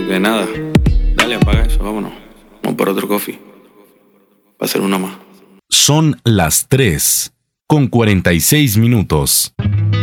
De nada. Dale, apaga eso, vámonos. Vamos por otro coffee. Va a ser uno más. Son las 3:46.